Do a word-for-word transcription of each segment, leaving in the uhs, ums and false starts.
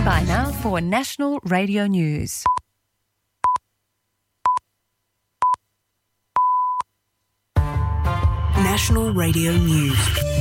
Stand by now for National Radio News. National Radio News.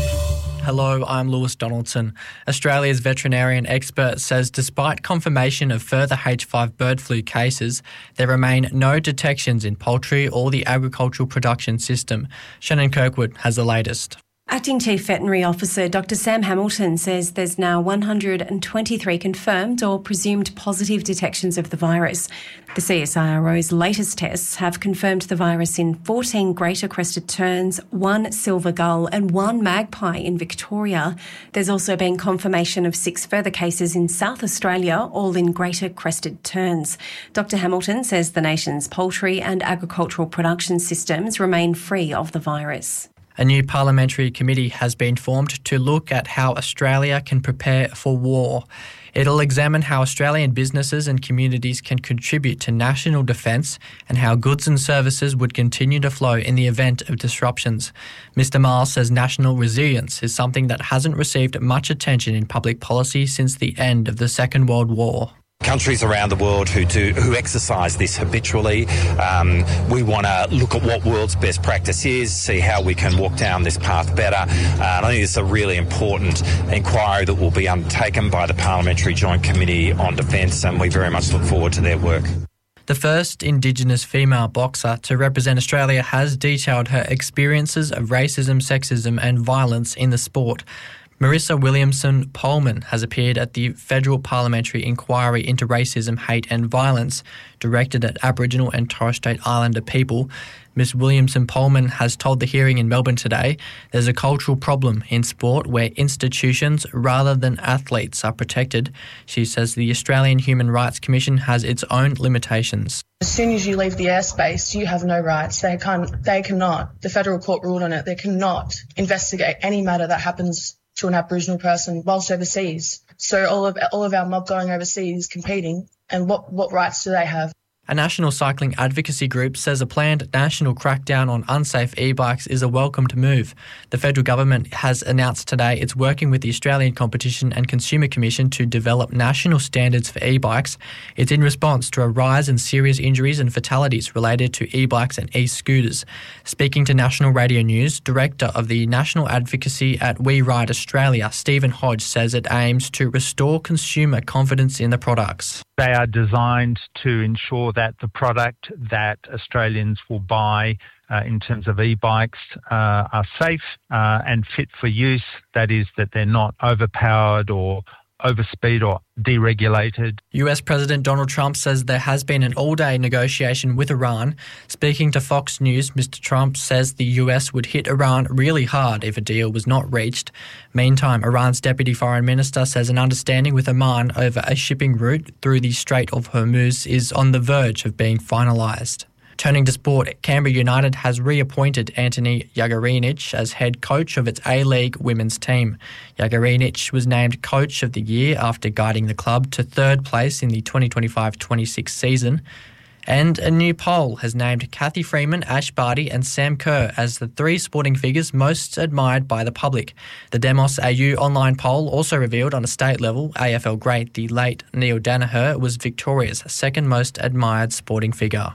Hello, I'm Lewis Donaldson. Australia's veterinarian expert says despite confirmation of further H five bird flu cases, there remain no detections in poultry or the agricultural production system. Shannon Kirkwood has the latest. Acting Chief Veterinary Officer Doctor Sam Hamilton says there's now one hundred twenty-three confirmed or presumed positive detections of the virus. The C S I R O's latest tests have confirmed the virus in fourteen greater crested terns, one silver gull and one magpie in Victoria. There's also been confirmation of six further cases in South Australia, all in greater crested terns. Doctor Hamilton says the nation's poultry and agricultural production systems remain free of the virus. A new parliamentary committee has been formed to look at how Australia can prepare for war. It'll examine how Australian businesses and communities can contribute to national defence and how goods and services would continue to flow in the event of disruptions. Mister Miles says national resilience is something that hasn't received much attention in public policy since the end of the Second World War. Countries around the world who do who exercise this habitually. Um, we want to look at what world's best practice is, see how we can walk down this path better. Uh, and I think it's a really important inquiry that will be undertaken by the Parliamentary Joint Committee on Defence, and we very much look forward to their work. The first Indigenous female boxer to represent Australia has detailed her experiences of racism, sexism and violence in the sport. Marissa Williamson Pohlman has appeared at the Federal Parliamentary Inquiry into Racism, Hate and Violence directed at Aboriginal and Torres Strait Islander people. Miss Williamson Pohlman has told the hearing in Melbourne today there's a cultural problem in sport where institutions rather than athletes are protected. She says the Australian Human Rights Commission has its own limitations. As soon as you leave the airspace, you have no rights. They can't, they cannot, the federal court ruled on it, they cannot investigate any matter that happens to an Aboriginal person whilst overseas. So all of all of our mob going overseas competing, and what, what rights do they have? A national cycling advocacy group says a planned national crackdown on unsafe e-bikes is a welcomed move. The federal government has announced today it's working with the Australian Competition and Consumer Commission to develop national standards for e-bikes. It's in response to a rise in serious injuries and fatalities related to e-bikes and e-scooters. Speaking to National Radio News, Director of the National Advocacy at We Ride Australia, Stephen Hodge, says it aims to restore consumer confidence in the products. They are designed to ensure that the product that Australians will buy uh, in terms of e-bikes uh, are safe uh, and fit for use. That is, that they're not overpowered or overspeed or deregulated. U S President Donald Trump says there has been an all-day negotiation with Iran. Speaking to Fox News, Mister Trump says the U S would hit Iran really hard if a deal was not reached. Meantime, Iran's Deputy Foreign Minister says an understanding with Oman over a shipping route through the Strait of Hormuz is on the verge of being finalised. Turning to sport, Canberra United has reappointed Anthony Jagarinic as head coach of its A-League women's team. Jagarinic was named Coach of the Year after guiding the club to third place in the twenty twenty-five twenty-six season. And a new poll has named Kathy Freeman, Ash Barty and Sam Kerr as the three sporting figures most admired by the public. The Demos A U online poll also revealed on a state level, A F L great the late Neil Danaher was Victoria's second most admired sporting figure.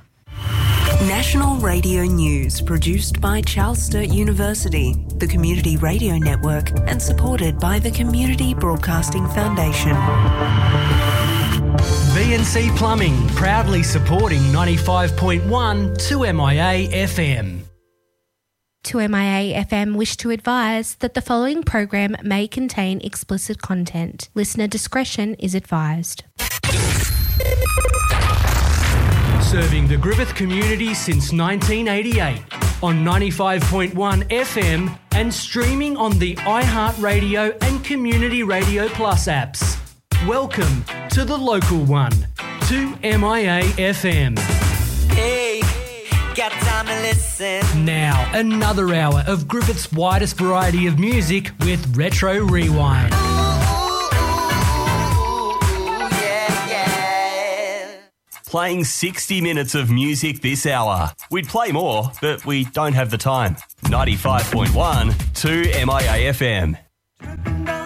National Radio News, produced by Charles Sturt University, the Community Radio Network, and supported by the Community Broadcasting Foundation. V and C Plumbing, proudly supporting ninety-five point one two M I A F M. two M I A F M wish to advise that the following program may contain explicit content. Listener discretion is advised. Serving the Griffith community since nineteen eighty-eight on ninety-five point one F M and streaming on the iHeartRadio and Community Radio Plus apps. Welcome to the local one, two M I A F M. Hey, got time to listen. Now, another hour of Griffith's widest variety of music with Retro Rewind. Playing sixty minutes of music this hour. We'd play more, but we don't have the time. ninety-five point one, two M I A F M.